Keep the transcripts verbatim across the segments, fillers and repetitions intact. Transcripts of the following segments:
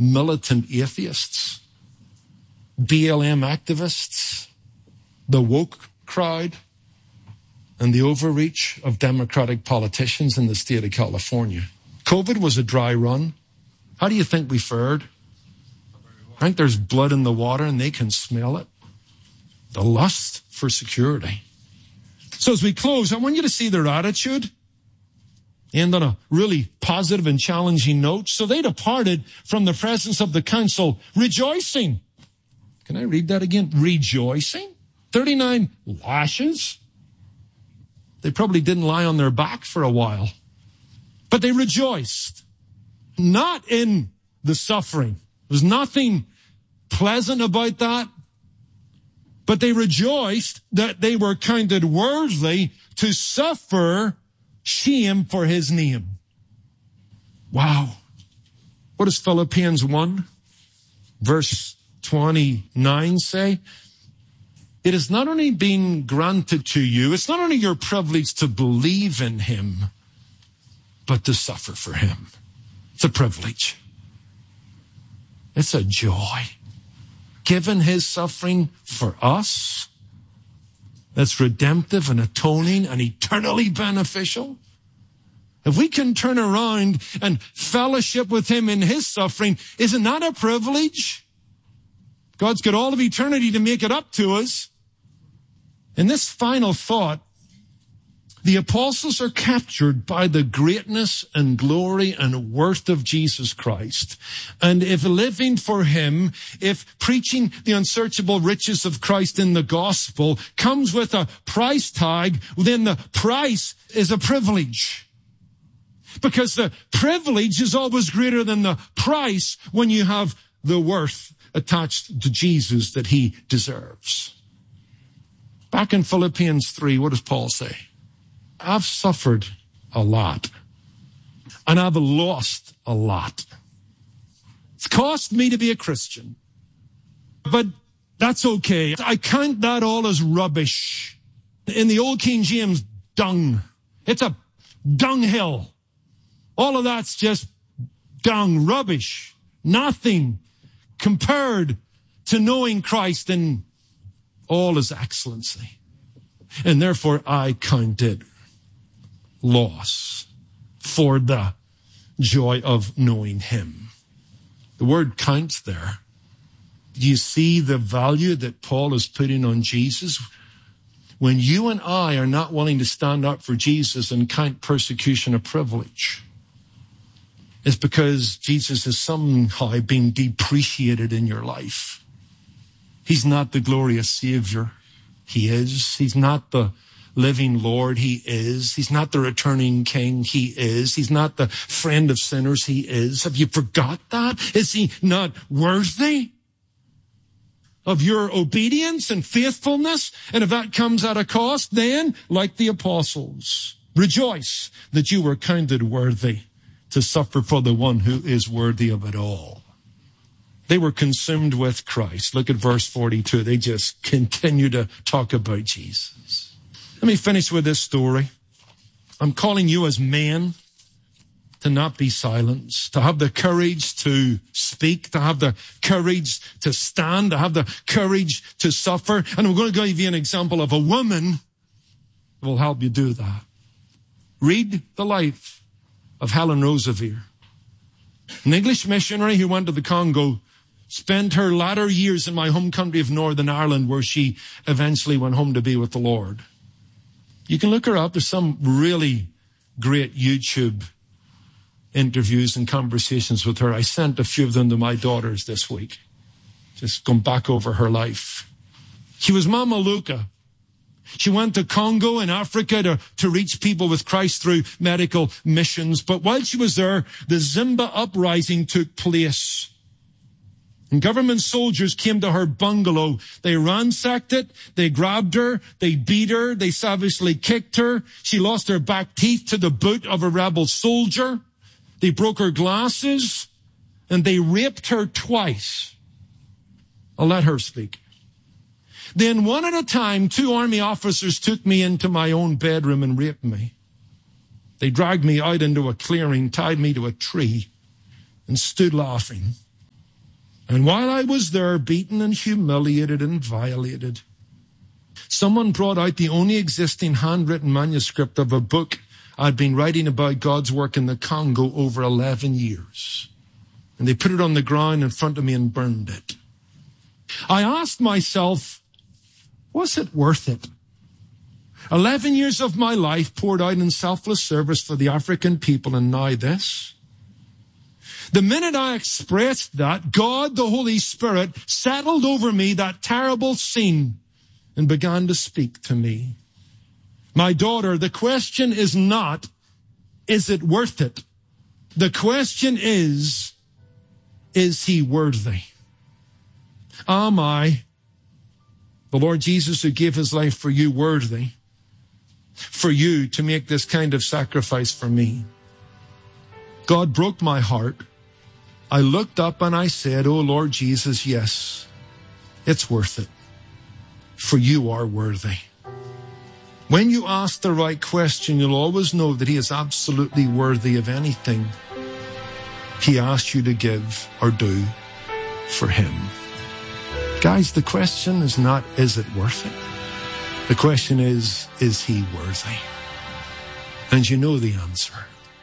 militant atheists, B L M activists, the woke crowd, and the overreach of Democratic politicians in the state of California. COVID was a dry run. How do you think we fared? I think there's blood in the water and they can smell it. The lust for security. So as we close, I want you to see their attitude. And on a really positive and challenging note. So they departed from the presence of the council, rejoicing. Can I read that again? Rejoicing? thirty-nine lashes? They probably didn't lie on their back for a while. But they rejoiced. Not in the suffering. There's nothing pleasant about that. But they rejoiced that they were counted worthy to suffer shame for his name. Wow. What does Philippians one, verse twenty-nine say? It has not only been granted to you, it's not only your privilege to believe in him, but to suffer for him. It's a privilege. It's a joy. Given his suffering for us, that's redemptive and atoning and eternally beneficial. If we can turn around and fellowship with him in his suffering, isn't that a privilege? God's got all of eternity to make it up to us. In this final thought, the apostles are captured by the greatness and glory and worth of Jesus Christ. And if living for him, if preaching the unsearchable riches of Christ in the gospel comes with a price tag, then the price is a privilege. Because the privilege is always greater than the price when you have the worth attached to Jesus that he deserves. Back in Philippians three, what does Paul say? I've suffered a lot, and I've lost a lot. It's cost me to be a Christian, but that's okay. I count that all as rubbish. In the old King James, dung. It's a dunghill. All of that's just dung, rubbish, nothing compared to knowing Christ in all his excellency. And therefore I count it loss for the joy of knowing him. The word counts there. Do you see the value that Paul is putting on Jesus? When you and I are not willing to stand up for Jesus and count persecution a privilege, it's because Jesus has somehow been depreciated in your life. He's not the glorious Savior. He is. He's not the living Lord. He is. He's not the returning King. He is. He's not the friend of sinners. He is. Have you forgot that? Is he not worthy of your obedience and faithfulness? And if that comes at a cost, then, like the apostles, rejoice that you were counted worthy to suffer for the one who is worthy of it all. They were consumed with Christ. Look at verse forty-two. They just continue to talk about Jesus. Let me finish with this story. I'm calling you as men to not be silenced, to have the courage to speak, to have the courage to stand, to have the courage to suffer. And I'm going to give you an example of a woman who will help you do that. Read the life of Helen Roseveare, an English missionary who went to the Congo, spent her latter years in my home country of Northern Ireland, where she eventually went home to be with the Lord. You can look her up. There's some really great YouTube interviews and conversations with her. I sent a few of them to my daughters this week, just going back over her life. She was Mama Luca. She went to Congo in Africa to, to reach people with Christ through medical missions. But while she was there, the Zimba uprising took place. And government soldiers came to her bungalow. They ransacked it. They grabbed her. They beat her. They savagely kicked her. She lost her back teeth to the boot of a rebel soldier. They broke her glasses. And they raped her twice. I'll let her speak. Then one at a time, two army officers took me into my own bedroom and raped me. They dragged me out into a clearing, tied me to a tree, and stood laughing. And while I was there, beaten and humiliated and violated, someone brought out the only existing handwritten manuscript of a book I'd been writing about God's work in the Congo over eleven years. And they put it on the ground in front of me and burned it. I asked myself, was it worth it? Eleven years of my life poured out in selfless service for the African people, and now this. The minute I expressed that, God, the Holy Spirit, settled over me that terrible scene and began to speak to me. My daughter, the question is not, is it worth it? The question is, is he worthy? Am I, the Lord Jesus who gave his life for you, worthy for you to make this kind of sacrifice for me? God broke my heart. I looked up and I said, oh Lord Jesus, yes, it's worth it, for you are worthy. When you ask the right question, you'll always know that he is absolutely worthy of anything he asks you to give or do for him. Guys, the question is not, is it worth it? The question is, is he worthy? And you know the answer.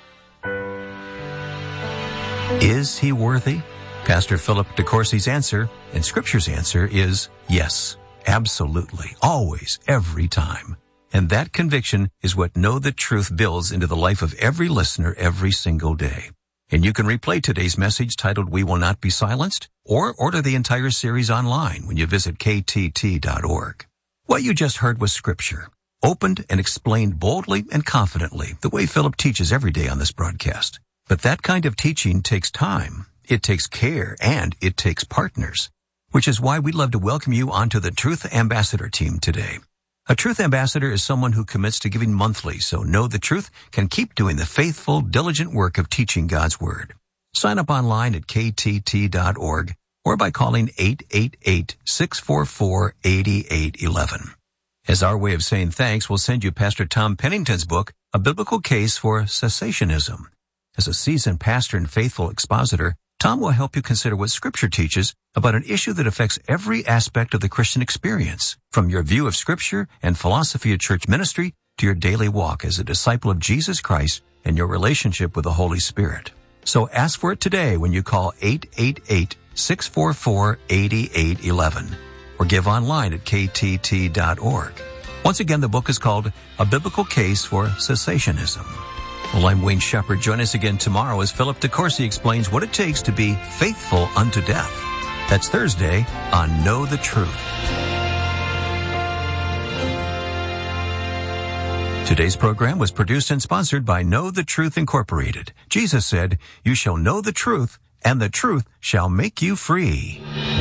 Is he worthy? Pastor Philip DeCourcy's answer and Scripture's answer is yes, absolutely, always, every time. And that conviction is what Know the Truth builds into the life of every listener every single day. And you can replay today's message titled We Will Not Be Silenced, or order the entire series online when you visit K T T dot org. What you just heard was Scripture, opened and explained boldly and confidently, the way Philip teaches every day on this broadcast. But that kind of teaching takes time, it takes care, and it takes partners, which is why we'd love to welcome you onto the Truth Ambassador team today. A Truth Ambassador is someone who commits to giving monthly so Know the Truth can keep doing the faithful, diligent work of teaching God's Word. Sign up online at K T T dot org or by calling eight eight eight, six four four, eight eight one one. As our way of saying thanks, we'll send you Pastor Tom Pennington's book, A Biblical Case for Cessationism. As a seasoned pastor and faithful expositor, Tom will help you consider what Scripture teaches about an issue that affects every aspect of the Christian experience, from your view of Scripture and philosophy of church ministry to your daily walk as a disciple of Jesus Christ and your relationship with the Holy Spirit. So ask for it today when you call eight eight eight, six four four, eight eight one one or give online at K T T dot org. Once again, the book is called A Biblical Case for Cessationism. Well, I'm Wayne Shepherd. Join us again tomorrow as Philip DeCourcy explains what it takes to be faithful unto death. That's Thursday on Know the Truth. Today's program was produced and sponsored by Know the Truth Incorporated. Jesus said, "You shall know the truth, and the truth shall make you free."